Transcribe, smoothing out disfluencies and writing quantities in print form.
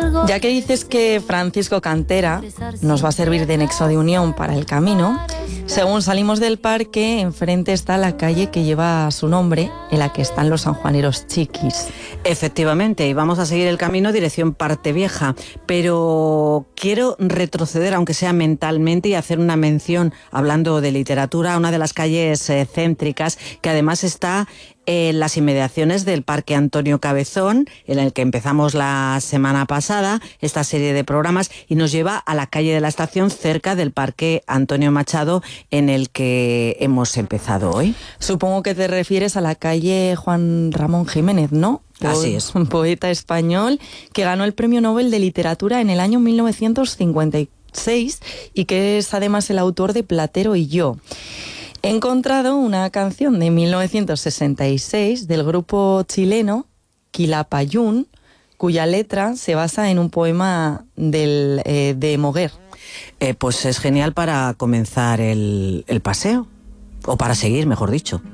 Ya que dices que Francisco Cantera nos va a servir de nexo de unión para el camino, según salimos del parque, enfrente está la calle que lleva su nombre, en la que están los sanjuaneros chiquis. Efectivamente, y vamos a seguir el camino dirección Parte Vieja, pero quiero retroceder, aunque sea mentalmente, y hacer una mención, hablando de literatura, a una de las calles céntricas, que además está en las inmediaciones del Parque Antonio Cabezón, en el que empezamos la semana pasada esta serie de programas, y nos lleva a la calle de la Estación, cerca del Parque Antonio Machado, en el que hemos empezado hoy. Supongo que te refieres a la calle Juan Ramón Jiménez, ¿no? Así es. Un poeta español que ganó el Premio Nobel de Literatura en el año 1956 y que es además el autor de Platero y yo. He encontrado una canción de 1966 del grupo chileno Quilapayún, cuya letra se basa en un poema de Moguer. Pues es genial para comenzar el paseo, o para seguir, mejor dicho.